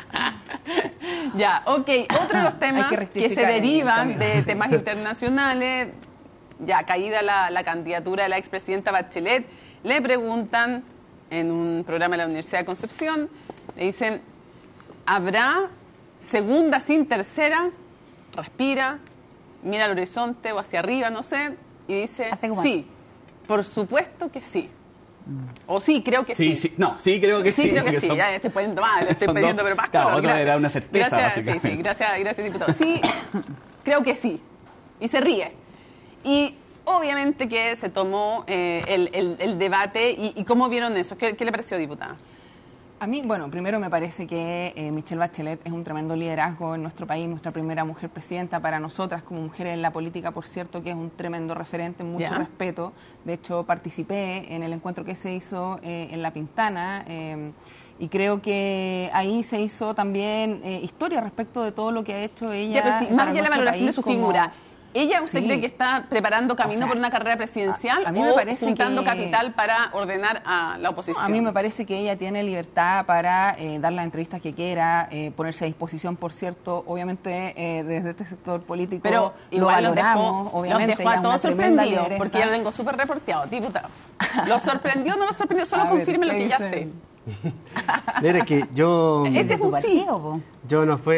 [SPEAKER 4] Ya, ok. Otro de los temas
[SPEAKER 5] Hay que
[SPEAKER 4] que
[SPEAKER 5] rectificar
[SPEAKER 4] se
[SPEAKER 5] en el
[SPEAKER 4] derivan
[SPEAKER 5] camino.
[SPEAKER 4] de temas internacionales, ya caída la candidatura de la expresidenta Bachelet, le preguntan en un programa de la Universidad de Concepción, le dicen, ¿habrá segunda sin tercera? Respira, mira al horizonte o hacia arriba, no sé, y dice,
[SPEAKER 8] Hace como
[SPEAKER 4] sí, por supuesto que sí. O sí, creo que sí.
[SPEAKER 7] Sí, creo que sí.
[SPEAKER 4] Sí, creo que
[SPEAKER 7] porque
[SPEAKER 4] sí,
[SPEAKER 7] son-
[SPEAKER 4] ya estoy poniendo mal, estoy
[SPEAKER 7] son
[SPEAKER 4] pidiendo,
[SPEAKER 7] dos-
[SPEAKER 4] pero más
[SPEAKER 7] claro,
[SPEAKER 4] color,
[SPEAKER 7] otra
[SPEAKER 4] gracias.
[SPEAKER 7] era una certeza,
[SPEAKER 4] Gracias,
[SPEAKER 7] básicamente.
[SPEAKER 4] sí, gracias, diputado. Sí, creo que sí. Y se ríe. Y obviamente que se tomó el debate y ¿cómo vieron eso? ¿Qué le pareció, diputada?
[SPEAKER 5] A mí, bueno, primero me parece que Michelle Bachelet es un tremendo liderazgo en nuestro país, nuestra primera mujer presidenta, para nosotras como mujeres en la política, por cierto, que es un tremendo referente, mucho
[SPEAKER 4] Ya.
[SPEAKER 5] respeto. De hecho, participé en el encuentro que se hizo en La Pintana y creo que ahí se hizo también historia respecto de todo lo que ha hecho ella.
[SPEAKER 4] Ya, pero sí,
[SPEAKER 5] para
[SPEAKER 4] más allá de la
[SPEAKER 5] nuestro
[SPEAKER 4] valoración de
[SPEAKER 5] país
[SPEAKER 4] su
[SPEAKER 5] como-
[SPEAKER 4] figura, ¿ella usted
[SPEAKER 5] Sí.
[SPEAKER 4] cree que está preparando camino
[SPEAKER 5] O sea,
[SPEAKER 4] por una carrera presidencial
[SPEAKER 5] a mí me
[SPEAKER 4] o
[SPEAKER 5] parece
[SPEAKER 4] juntando
[SPEAKER 5] que-
[SPEAKER 4] capital para ordenar a la oposición?
[SPEAKER 5] A mí me parece que ella tiene libertad para dar las entrevistas que quiera, ponerse a disposición, por cierto, obviamente desde este sector político
[SPEAKER 4] Pero
[SPEAKER 5] lo
[SPEAKER 4] igual
[SPEAKER 5] valoramos, obviamente
[SPEAKER 4] los dejó
[SPEAKER 5] ella
[SPEAKER 4] a
[SPEAKER 5] es
[SPEAKER 4] todos
[SPEAKER 5] una tremenda
[SPEAKER 4] sorprendidos,
[SPEAKER 5] lideresa.
[SPEAKER 4] porque ya lo tengo súper reporteado, diputado. ¿Lo sorprendió o no lo sorprendió? Solo
[SPEAKER 5] A ver,
[SPEAKER 4] confirme lo que ya sé.
[SPEAKER 5] dicen.
[SPEAKER 6] Mira, es que yo...
[SPEAKER 4] Ese es
[SPEAKER 8] Tu
[SPEAKER 4] un sí.
[SPEAKER 8] partido, po.
[SPEAKER 6] Yo no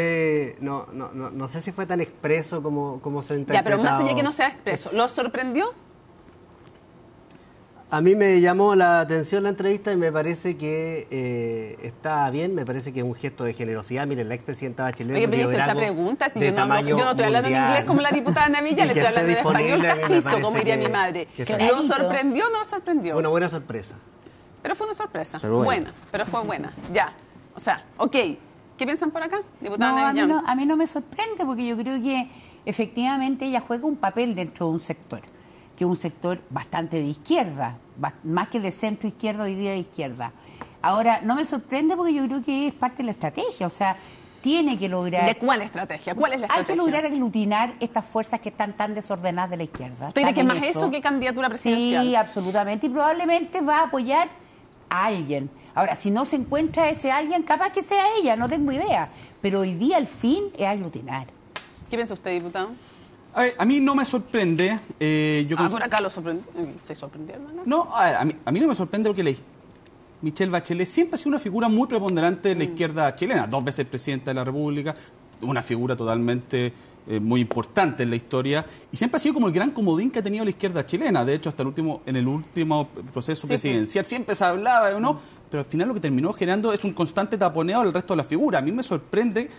[SPEAKER 6] sé si fue tan expreso como se ha
[SPEAKER 4] Ya,
[SPEAKER 6] interpretado.
[SPEAKER 4] pero más allá que no sea expreso, ¿lo sorprendió?
[SPEAKER 6] A mí me llamó la atención la entrevista y me parece que está bien, me parece que es un gesto de generosidad. Miren, la expresidenta Bachelet...
[SPEAKER 4] Oye,
[SPEAKER 6] un
[SPEAKER 4] pero hice otra
[SPEAKER 6] liderazgo
[SPEAKER 4] pregunta, si
[SPEAKER 6] de
[SPEAKER 4] yo no
[SPEAKER 6] tamaño
[SPEAKER 4] estoy hablando en
[SPEAKER 6] mundial.
[SPEAKER 4] inglés como la diputada Navilla,
[SPEAKER 6] Y
[SPEAKER 4] le
[SPEAKER 6] que
[SPEAKER 4] estoy hablando en
[SPEAKER 6] esté
[SPEAKER 4] español
[SPEAKER 6] disponible, a mí me
[SPEAKER 4] castizo,
[SPEAKER 6] parece
[SPEAKER 4] como diría
[SPEAKER 6] que-
[SPEAKER 4] mi madre.
[SPEAKER 6] que está
[SPEAKER 4] ¿Lo
[SPEAKER 8] bien.
[SPEAKER 4] sorprendió o no lo sorprendió?
[SPEAKER 6] Una buena sorpresa.
[SPEAKER 4] Pero fue una sorpresa.
[SPEAKER 6] Pero bueno.
[SPEAKER 4] Buena, pero fue buena. Ya. O sea, ok. ¿Qué piensan por acá, diputada
[SPEAKER 8] No,
[SPEAKER 4] Navillán?
[SPEAKER 8] a mí no me sorprende porque yo creo que efectivamente ella juega un papel dentro de un sector, que es un sector bastante de izquierda, más que de centro izquierda, hoy día de izquierda. Ahora, no me sorprende porque yo creo que es parte de la estrategia, o sea, tiene que lograr...
[SPEAKER 4] ¿De cuál estrategia? ¿Cuál es la
[SPEAKER 8] Hay
[SPEAKER 4] estrategia?
[SPEAKER 8] que lograr aglutinar estas fuerzas que están tan desordenadas de la izquierda.
[SPEAKER 4] ¿Tú crees que es
[SPEAKER 8] Están
[SPEAKER 4] más
[SPEAKER 8] en
[SPEAKER 4] eso que candidatura presidencial?
[SPEAKER 8] Sí, absolutamente. Y probablemente va a apoyar a alguien. Ahora, si no se encuentra ese alguien, capaz que sea ella, no tengo idea. Pero hoy día el fin es aglutinar.
[SPEAKER 4] ¿Qué piensa usted, diputado?
[SPEAKER 7] A mí no me sorprende.
[SPEAKER 4] Por acá lo sorprendió. ¿Se sorprendieron?
[SPEAKER 7] No, a mí no me sorprende porque Michelle Bachelet siempre ha sido una figura muy preponderante de la izquierda chilena. 2 veces presidenta de la República, una figura totalmente muy importante en la historia. Y siempre ha sido como el gran comodín que ha tenido la izquierda chilena. De hecho, hasta en el último proceso presidencial siempre se hablaba, ¿no? Pero al final lo que terminó generando es un constante taponeo del resto de la figura. A mí me sorprende,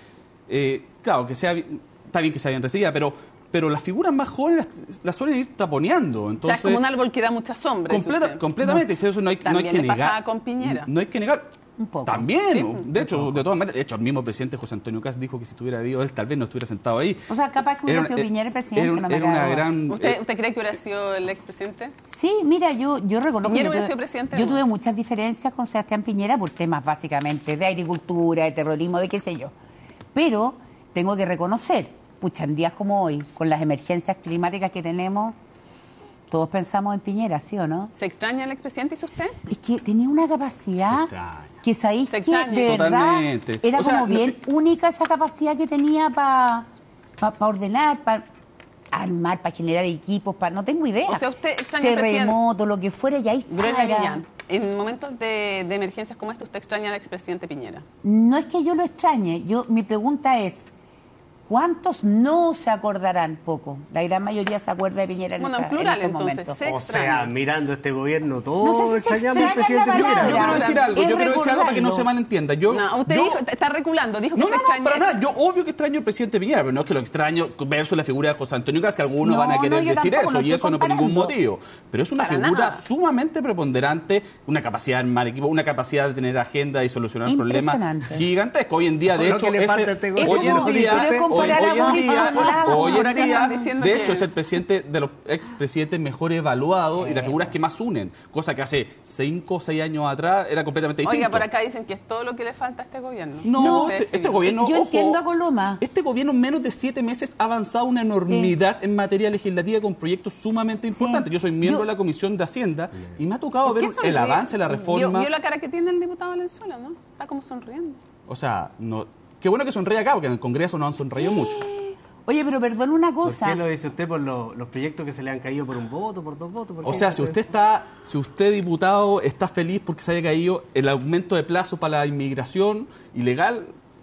[SPEAKER 7] claro, que está bien que se hayan recibida, pero las figuras más jóvenes las suelen ir taponeando. Entonces,
[SPEAKER 4] o sea, es como un árbol que da mucha sombra.
[SPEAKER 7] Completamente. Eso no hay que negar.
[SPEAKER 4] Pasaba con Piñera.
[SPEAKER 7] No hay que negar.
[SPEAKER 8] Un poco.
[SPEAKER 7] También.
[SPEAKER 4] Sí,
[SPEAKER 7] de hecho, de todas maneras, el mismo presidente José Antonio Caz dijo que si estuviera vivo él, tal vez no estuviera sentado ahí.
[SPEAKER 8] O sea, capaz que hubiera sido Piñera el presidente.
[SPEAKER 7] Era una gran...
[SPEAKER 4] ¿Usted cree que hubiera sido el expresidente?
[SPEAKER 8] Sí, mira, yo reconozco
[SPEAKER 4] ¿Piñera
[SPEAKER 8] que
[SPEAKER 4] hubiera sido presidente?
[SPEAKER 8] yo tuve muchas diferencias con Sebastián Piñera por temas básicamente de agricultura, de terrorismo, de qué sé yo. Pero tengo que reconocer, pucha, en días como hoy, con las emergencias climáticas que tenemos, todos pensamos en Piñera, ¿sí o no?
[SPEAKER 4] ¿Se extraña el expresidente, dice usted?
[SPEAKER 8] Es que tenía una capacidad que sabéis que de
[SPEAKER 7] Totalmente.
[SPEAKER 8] verdad era como bien única esa capacidad que tenía para ordenar, para armar, para generar equipos, para no tengo idea.
[SPEAKER 4] O sea, usted extraña al
[SPEAKER 8] terremoto, lo que fuera, y ahí
[SPEAKER 4] Gloria
[SPEAKER 8] está.
[SPEAKER 4] Guillán, en momentos de emergencias como esta, ¿usted extraña al expresidente Piñera?
[SPEAKER 8] No es que yo lo extrañe, mi pregunta es, ¿cuántos no se acordarán? Poco. La gran mayoría se acuerda de Piñera en
[SPEAKER 4] plural,
[SPEAKER 8] estos
[SPEAKER 4] entonces,
[SPEAKER 8] momentos.
[SPEAKER 4] se
[SPEAKER 6] O sea,
[SPEAKER 4] extraña.
[SPEAKER 6] mirando este gobierno, todos
[SPEAKER 8] No sé si se
[SPEAKER 6] extrañamos al
[SPEAKER 8] extraña
[SPEAKER 6] presidente
[SPEAKER 8] la
[SPEAKER 6] Piñera.
[SPEAKER 8] palabra.
[SPEAKER 7] Yo quiero decir algo, para que no se malentienda.
[SPEAKER 4] Usted está reculando, dijo que se extraña.
[SPEAKER 7] Para nada. Yo obvio que extraño al presidente Piñera, pero no es que lo extraño versus la figura de José Antonio Caz, que algunos van a querer decir
[SPEAKER 8] tampoco,
[SPEAKER 7] eso, y eso no por ningún motivo. Pero es una
[SPEAKER 4] Para
[SPEAKER 7] figura
[SPEAKER 4] nada.
[SPEAKER 7] sumamente preponderante, una capacidad de armar equipos, una capacidad de tener agenda y solucionar problemas
[SPEAKER 8] Impresionante.
[SPEAKER 7] gigantescos. Hoy en día, de
[SPEAKER 6] Lo
[SPEAKER 7] hecho,
[SPEAKER 6] que le falta a este gobierno.
[SPEAKER 7] hoy en día,
[SPEAKER 8] Pero comparar a Boric con Lago,
[SPEAKER 7] hoy en
[SPEAKER 4] ahora que
[SPEAKER 7] día,
[SPEAKER 4] están diciendo
[SPEAKER 7] de
[SPEAKER 4] que-
[SPEAKER 7] hecho, es el presidente de los expresidentes mejor evaluados y las figuras que más unen, cosa que hace 5 o 6 años atrás era completamente distinto.
[SPEAKER 4] Oiga, por acá dicen que es todo lo que le falta a este gobierno.
[SPEAKER 7] No,
[SPEAKER 4] Ustedes
[SPEAKER 7] este
[SPEAKER 4] escriben.
[SPEAKER 7] gobierno,
[SPEAKER 8] Yo
[SPEAKER 7] ojo,
[SPEAKER 8] entiendo a Coloma.
[SPEAKER 7] este gobierno en menos de 7 meses ha avanzado una enormidad en materia legislativa con proyectos sumamente importantes. Yo soy miembro de la Comisión de Hacienda y me ha tocado
[SPEAKER 4] ¿Por
[SPEAKER 7] ver
[SPEAKER 4] qué sonríe?
[SPEAKER 7] el avance, la reforma.
[SPEAKER 4] ¿Vio la cara que tiene el diputado Valenzuela, no? Está como sonriendo.
[SPEAKER 7] O sea, no, qué bueno que sonríe acá, porque en el Congreso no han sonreído mucho.
[SPEAKER 8] Oye, pero perdón una
[SPEAKER 6] ¿Por
[SPEAKER 8] cosa.
[SPEAKER 6] qué lo dice usted por los proyectos que se le han caído por un voto, por 2 votos? ¿Por
[SPEAKER 7] O
[SPEAKER 6] qué?
[SPEAKER 7] sea, si usted diputado está feliz porque se haya caído el aumento de plazo para la inmigración ilegal,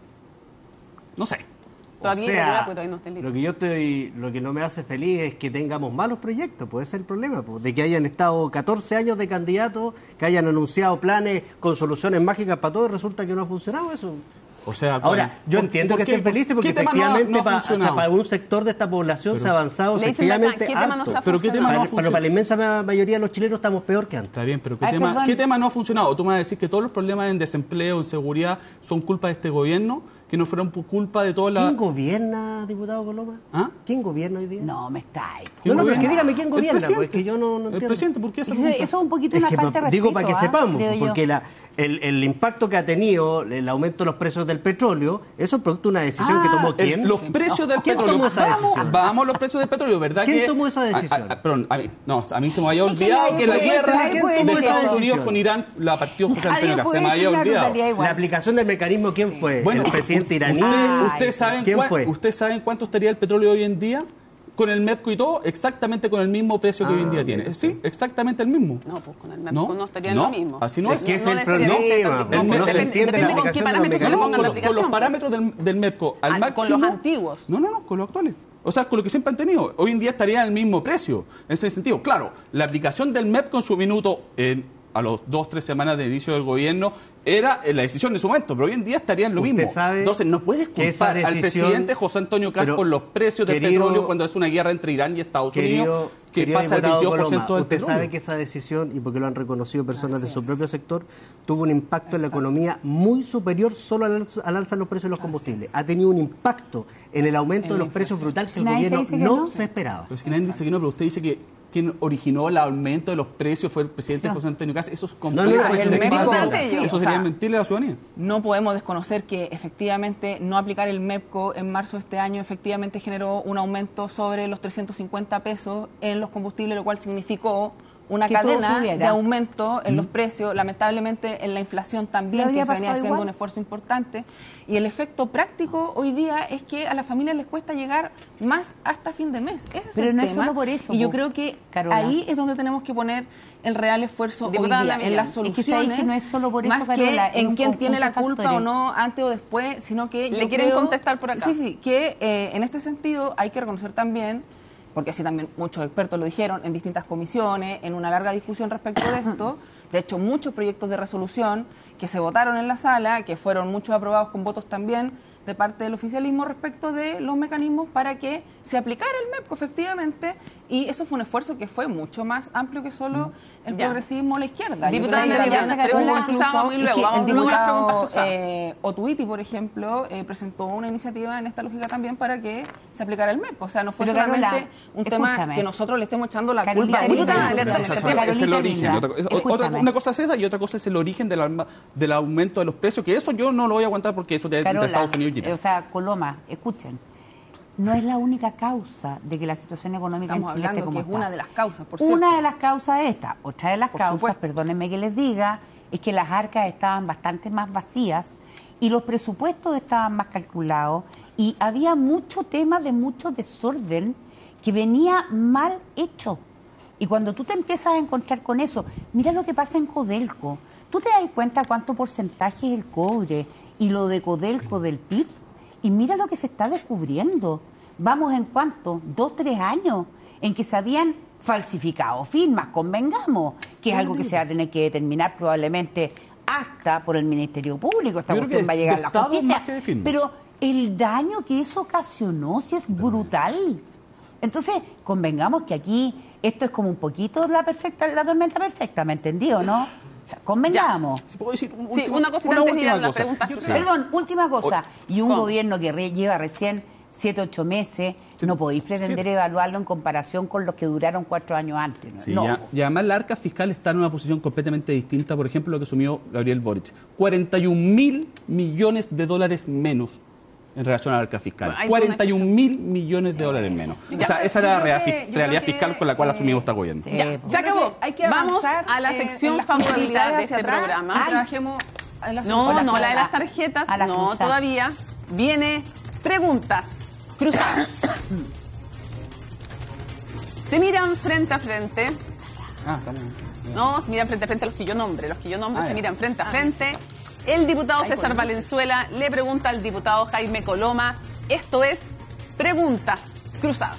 [SPEAKER 7] no sé.
[SPEAKER 4] Todavía
[SPEAKER 6] O sea,
[SPEAKER 4] irregular, porque todavía no está listo.
[SPEAKER 6] lo que no me hace feliz es que tengamos malos proyectos, puede ser el problema, pues, de que hayan estado 14 años de candidatos, que hayan anunciado planes con soluciones mágicas para todo y resulta que no ha funcionado eso.
[SPEAKER 7] O sea,
[SPEAKER 6] Ahora, yo entiendo que estén felices porque
[SPEAKER 7] ¿qué tema no ha
[SPEAKER 6] efectivamente
[SPEAKER 7] funcionado?
[SPEAKER 6] para un sector de esta población se ha avanzado
[SPEAKER 4] Le dicen acá,
[SPEAKER 6] efectivamente
[SPEAKER 4] ¿qué tema no
[SPEAKER 6] harto.
[SPEAKER 4] se ha
[SPEAKER 7] ¿Pero qué tema no ha
[SPEAKER 6] Pero para la inmensa mayoría de los chilenos estamos peor que antes.
[SPEAKER 7] Está bien, pero
[SPEAKER 8] Ay, perdón.
[SPEAKER 7] ¿qué tema no ha funcionado? Tú me vas a decir que todos los problemas en desempleo, en seguridad, son culpa de este gobierno, que no fueron por culpa de toda la...
[SPEAKER 6] ¿Quién gobierna, diputado Coloma?
[SPEAKER 7] ¿Ah?
[SPEAKER 6] ¿Quién gobierna hoy día?
[SPEAKER 8] No, me está ahí.
[SPEAKER 7] ¿Quién
[SPEAKER 6] No, pero es que
[SPEAKER 7] gobierna?
[SPEAKER 6] dígame quién
[SPEAKER 7] El
[SPEAKER 6] gobierna,
[SPEAKER 7] presidente.
[SPEAKER 6] porque yo no
[SPEAKER 7] El
[SPEAKER 6] entiendo.
[SPEAKER 7] presidente, ¿por qué esa
[SPEAKER 8] Eso
[SPEAKER 7] pregunta?
[SPEAKER 8] es un poquito
[SPEAKER 6] Es
[SPEAKER 8] una
[SPEAKER 6] que
[SPEAKER 8] falta de
[SPEAKER 6] digo
[SPEAKER 8] respeto,
[SPEAKER 6] para que sepamos,
[SPEAKER 8] creo yo.
[SPEAKER 6] porque el impacto que ha tenido el aumento de los precios del petróleo, eso es producto de una decisión que tomó ¿quién?
[SPEAKER 7] Los precios del
[SPEAKER 6] ¿Quién
[SPEAKER 7] petróleo.
[SPEAKER 6] tomó esa decisión?
[SPEAKER 7] Vamos a los precios del petróleo, ¿verdad?
[SPEAKER 6] ¿Quién
[SPEAKER 7] que,
[SPEAKER 6] tomó esa decisión?
[SPEAKER 7] Perdón, a mí se me había
[SPEAKER 8] Es que
[SPEAKER 7] olvidado
[SPEAKER 8] nadie
[SPEAKER 7] que la
[SPEAKER 8] puede
[SPEAKER 7] guerra
[SPEAKER 8] traer,
[SPEAKER 7] de
[SPEAKER 8] puede decir
[SPEAKER 7] Estados
[SPEAKER 8] eso.
[SPEAKER 7] Unidos con Irán la partió José
[SPEAKER 8] Nadie
[SPEAKER 7] Antonio Caz. Se
[SPEAKER 8] puede
[SPEAKER 7] me
[SPEAKER 8] decir
[SPEAKER 7] había
[SPEAKER 8] una
[SPEAKER 7] olvidado.
[SPEAKER 8] brutalidad igual.
[SPEAKER 6] La aplicación del mecanismo, ¿quién fue?
[SPEAKER 7] Bueno,
[SPEAKER 6] ¿El presidente iraní?
[SPEAKER 7] ¿Ustedes saben
[SPEAKER 6] ¿Quién fue?
[SPEAKER 7] ¿Ustedes saben cuánto estaría el petróleo hoy en día? Con el MEPCO y todo, exactamente con el mismo precio que hoy en día tiene. Sí, exactamente el mismo.
[SPEAKER 4] No, pues con el MEPCO no estaría lo mismo.
[SPEAKER 7] Así no
[SPEAKER 6] Es
[SPEAKER 7] es.
[SPEAKER 6] que es
[SPEAKER 4] No
[SPEAKER 6] el
[SPEAKER 4] necesariamente,
[SPEAKER 6] problema,
[SPEAKER 4] no,
[SPEAKER 6] porque no se
[SPEAKER 4] depende
[SPEAKER 6] entiende la
[SPEAKER 4] con qué
[SPEAKER 6] aplicación de los
[SPEAKER 4] parámetros se le pongan la
[SPEAKER 7] con los
[SPEAKER 4] aplicación.
[SPEAKER 7] parámetros del MEPCO al máximo.
[SPEAKER 4] Con los antiguos.
[SPEAKER 7] No, con los actuales. O sea, con lo que siempre han tenido. Hoy en día estaría en el mismo precio. En ese sentido, claro, la aplicación del MEPCO en su minuto, a los 2-3 semanas de inicio del gobierno, era la decisión de su momento, pero hoy en día estaría en lo
[SPEAKER 6] Usted
[SPEAKER 7] mismo.
[SPEAKER 6] sabe
[SPEAKER 7] Entonces, no puedes
[SPEAKER 6] que esa
[SPEAKER 7] culpar al
[SPEAKER 6] decisión-
[SPEAKER 7] presidente José Antonio Caz
[SPEAKER 6] Pero,
[SPEAKER 7] por los precios del
[SPEAKER 6] querido-
[SPEAKER 7] petróleo cuando es una guerra entre Irán y Estados Unidos, que
[SPEAKER 6] querido
[SPEAKER 7] pasa el
[SPEAKER 6] diputado
[SPEAKER 7] 22%
[SPEAKER 6] Coloma,
[SPEAKER 7] del
[SPEAKER 6] usted
[SPEAKER 7] petróleo.
[SPEAKER 6] sabe que esa decisión, y porque lo han reconocido personas de su propio sector, tuvo un impacto en la economía muy superior solo al alza en los precios de los combustibles. Ha tenido un impacto en el aumento de los precios brutal que el
[SPEAKER 8] Nadie te
[SPEAKER 6] gobierno
[SPEAKER 8] dice que
[SPEAKER 6] no
[SPEAKER 8] no.
[SPEAKER 6] se esperaba.
[SPEAKER 7] Pero si nadie dice que no, pero usted dice que quien originó el aumento de los precios fue el presidente José Antonio Caz. Eso es complejo.
[SPEAKER 5] Eso
[SPEAKER 7] sería mentirle a la ciudadanía.
[SPEAKER 5] No podemos desconocer que efectivamente no aplicar el MEPCO en marzo de este año efectivamente generó un aumento sobre los 350 pesos en los combustibles, lo cual significó una cadena de aumento en los precios, lamentablemente en la inflación también, que se venía haciendo un esfuerzo importante. Y el efecto práctico hoy día es que a las familias les cuesta llegar más hasta fin de mes. Ese es el tema.
[SPEAKER 8] Solo por eso,
[SPEAKER 5] y yo creo que ahí es donde tenemos que poner el real esfuerzo hoy día, en las soluciones,
[SPEAKER 8] es que no es solo por eso,
[SPEAKER 5] más
[SPEAKER 8] Carola,
[SPEAKER 5] que en quién tiene la culpa o no, antes o después, sino que
[SPEAKER 4] le quieren contestar por acá.
[SPEAKER 5] Sí, que en este sentido hay que reconocer también, porque así también muchos expertos lo dijeron en distintas comisiones, en una larga discusión respecto de esto. De hecho, muchos proyectos de resolución que se votaron en la sala, que fueron muchos aprobados con votos también de parte del oficialismo respecto de los mecanismos para que se aplicara el MEPCO efectivamente, y eso fue un esfuerzo que fue mucho más amplio que solo el progresismo o la izquierda.
[SPEAKER 4] Diputada,
[SPEAKER 5] el diputado Otuiti, por ejemplo, presentó una iniciativa en esta lógica también para que se aplicara el MEPCO. O sea, no fue solamente un tema que nosotros le estemos echando la culpa a
[SPEAKER 7] es el origen. Una cosa es esa y otra cosa es el origen del aumento de los precios, que eso yo no lo voy a aguantar porque eso entre Estados Unidos y Chile.
[SPEAKER 8] O sea, Coloma, escuchen. No es la única causa de que la situación económica en Chile esté como está.
[SPEAKER 5] Es una de las causas, por cierto.
[SPEAKER 8] Una de las causas es esta. Otra de las causas, perdónenme que les diga, es que las arcas estaban bastante más vacías y los presupuestos estaban más calculados y había mucho tema de mucho desorden que venía mal hecho. Y cuando tú te empiezas a encontrar con eso, mira lo que pasa en Codelco. ¿Tú te das cuenta cuánto porcentaje es el cobre y lo de Codelco del PIB? Y mira lo que se está descubriendo. Vamos en cuánto, 2, 3 años, en que se habían falsificado firmas, convengamos, que es algo que se va a tener que determinar probablemente hasta por el Ministerio Público. Esta cuestión va a llegar a la justicia. Pero el daño que eso ocasionó, sí es brutal. Entonces, convengamos que aquí esto es como un poquito la tormenta perfecta, ¿me entendió, no? O sea, convengamos.
[SPEAKER 7] ¿Se puede decir
[SPEAKER 4] una cosita antes de ir a las preguntas?
[SPEAKER 8] Perdón, última cosa. Y un gobierno que lleva recién 7, 8 meses, no podéis pretender evaluarlo en comparación con los que duraron 4 años antes. ¿No?
[SPEAKER 7] Sí, no. Y además la arca fiscal está en una posición completamente distinta, por ejemplo, lo que asumió Gabriel Boric. 41.000 millones de dólares menos en relación a la arca fiscal. 41.000 millones de dólares menos. O sea, esa era la realidad fiscal con la cual asumimos este gobierno.
[SPEAKER 4] Sí, se acabó. Vamos a la sección favorita de este programa.
[SPEAKER 5] Trabajemos en la
[SPEAKER 4] no, la de las tarjetas, no, todavía. Viene preguntas cruzadas. Se miran frente a frente. No, se miran frente a frente los que yo nombre. Los que yo nombre se miran frente a frente. El diputado César Valenzuela le pregunta al diputado Jaime Coloma. Esto es preguntas cruzadas.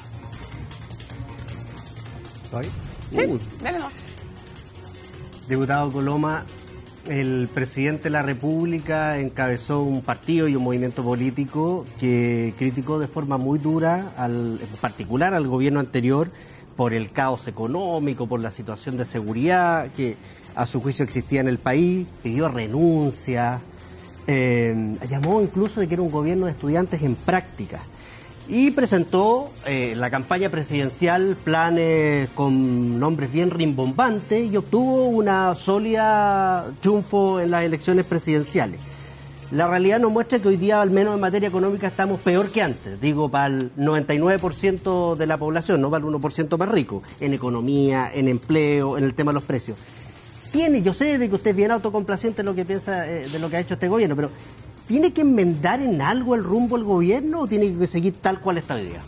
[SPEAKER 4] Sí, dale no.
[SPEAKER 6] Diputado Coloma, el presidente de la República encabezó un partido y un movimiento político que criticó de forma muy dura, en particular al gobierno anterior, por el caos económico, por la situación de seguridad que a su juicio existía en el país, pidió renuncia, llamó incluso de que era un gobierno de estudiantes en práctica. Y presentó en la campaña presidencial planes con nombres bien rimbombantes y obtuvo una sólida triunfo en las elecciones presidenciales. La realidad nos muestra que hoy día, al menos en materia económica, estamos peor que antes. Digo, para el 99% de la población, no para el 1% más rico, en economía, en empleo, en el tema de los precios. Yo sé de que usted es bien autocomplaciente en lo que piensa de lo que ha hecho este gobierno, pero ¿tiene que enmendar en algo el rumbo del gobierno o tiene que seguir tal cual está hoy día?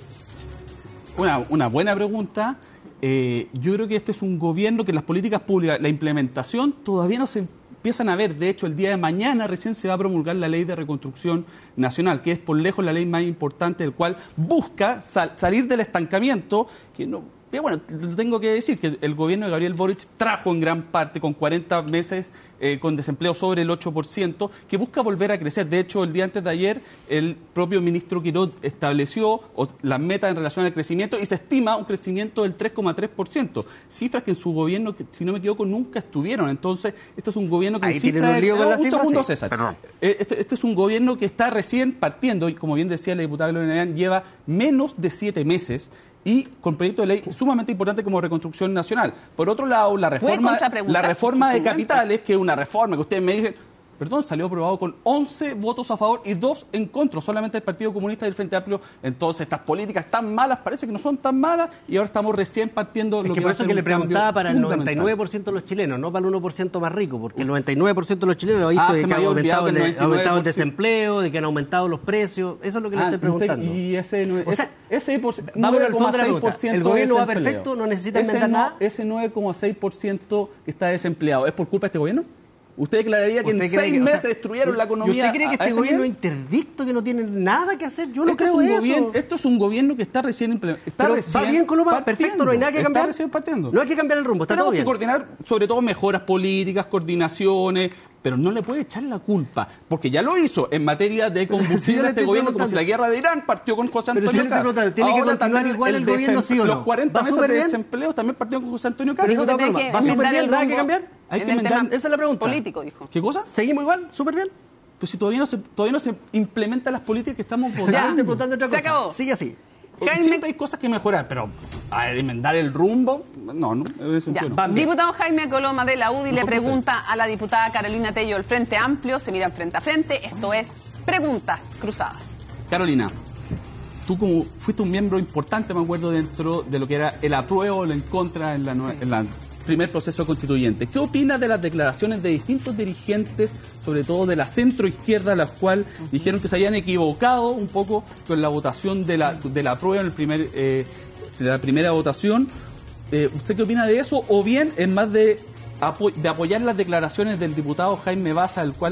[SPEAKER 7] Una buena pregunta. Yo creo que este es un gobierno que las políticas públicas, la implementación, todavía no se empiezan a ver. De hecho, el día de mañana recién se va a promulgar la Ley de Reconstrucción Nacional, que es por lejos la ley más importante, del cual busca salir del estancamiento, que no... Pero bueno, tengo que decir que el gobierno de Gabriel Boric trajo en gran parte con 40 meses con desempleo sobre el 8%, que busca volver a crecer. De hecho, el día antes de ayer, el propio ministro Quirós estableció las metas en relación al crecimiento y se estima un crecimiento del 3,3%. Cifras que en su gobierno, que, si no me equivoco, nunca estuvieron. Entonces, este es un gobierno que...
[SPEAKER 6] Ahí tienen un lío con la cifra,
[SPEAKER 7] un segundo,
[SPEAKER 6] sí.
[SPEAKER 7] César.
[SPEAKER 6] Perdón.
[SPEAKER 7] Este es un gobierno que está recién partiendo y, como bien decía la diputada Gloria Nayan, lleva menos de 7 meses y con proyecto de ley sumamente importante como reconstrucción nacional. Por otro lado, la reforma de capitales, que es una reforma que ustedes me dicen, perdón, salió aprobado con 11 votos a favor y 2 en contra, solamente el Partido Comunista y el Frente Amplio. Entonces, estas políticas tan malas, parece que no son tan malas, y ahora estamos recién partiendo lo que
[SPEAKER 6] por
[SPEAKER 7] va a
[SPEAKER 6] eso
[SPEAKER 7] ser
[SPEAKER 6] que le
[SPEAKER 7] un cambio
[SPEAKER 6] preguntaba para el
[SPEAKER 7] fundamental.
[SPEAKER 6] 99% de los chilenos, no para el 1% más rico, porque el 99% de los chilenos ha visto
[SPEAKER 7] se
[SPEAKER 6] que
[SPEAKER 7] me
[SPEAKER 6] ha
[SPEAKER 7] había
[SPEAKER 6] aumentado,
[SPEAKER 7] olvidado que el
[SPEAKER 6] ha aumentado el
[SPEAKER 7] 99%.
[SPEAKER 6] desempleo, de que han aumentado los precios. Eso es lo que le estoy preguntando.
[SPEAKER 7] Y ese,
[SPEAKER 6] O sea,
[SPEAKER 7] ese
[SPEAKER 6] vamos al fondo de la pregunta.
[SPEAKER 7] 9,6%
[SPEAKER 6] ¿El gobierno va
[SPEAKER 7] desempleo.
[SPEAKER 6] perfecto? ¿No necesita
[SPEAKER 7] Ese
[SPEAKER 6] enmendar nada?
[SPEAKER 7] Ese 9,6% que está desempleado, ¿es por culpa de este gobierno? ¿Usted declararía que en 6 meses destruyeron la economía?
[SPEAKER 6] ¿Y usted cree que este gobierno es interdicto, que no tiene nada que hacer? Yo no creo eso.
[SPEAKER 7] Esto es un gobierno que está recién implementado.
[SPEAKER 6] Va bien con lo más perfecto, no hay nada que cambiar.
[SPEAKER 7] Está recién partiendo.
[SPEAKER 6] No hay que cambiar el rumbo, está todo bien.
[SPEAKER 7] Tenemos que coordinar, sobre todo, mejoras políticas, coordinaciones, pero no le puede echar la culpa, porque ya lo hizo en materia de combustible este gobierno, como si la guerra de Irán partió con José Antonio Caz.
[SPEAKER 6] ¿Tiene que continuar igual el gobierno, sí o no?
[SPEAKER 7] Los 40 meses de desempleo también partieron con José Antonio Caz.
[SPEAKER 6] ¿Va súper bien? ¿Nada que cambiar?
[SPEAKER 7] Hay que enmendar.
[SPEAKER 6] Esa es la pregunta.
[SPEAKER 4] Político, dijo.
[SPEAKER 7] ¿Qué cosa?
[SPEAKER 6] ¿Seguimos igual? ¿Súper bien?
[SPEAKER 7] Pues si todavía no se implementan las políticas que estamos
[SPEAKER 4] votando. Se acabó.
[SPEAKER 6] Sigue así.
[SPEAKER 7] Siempre hay cosas que mejorar, pero a enmendar el rumbo, no.
[SPEAKER 4] Diputado Jaime Coloma de la UDI le pregunta a la diputada Carolina Tello del Frente Amplio, se miran frente a frente, esto es Preguntas Cruzadas.
[SPEAKER 7] Carolina, tú como fuiste un miembro importante, me acuerdo, dentro de lo que era el apruebo o el en contra en la primer proceso constituyente. ¿Qué opinas de las declaraciones de distintos dirigentes, sobre todo de la centroizquierda, las cuales dijeron que se habían equivocado un poco con la votación de la apruebo en la primera votación? ¿Usted qué opina de eso? O bien, en más de apoyar las declaraciones del diputado Jaime Baza, el cual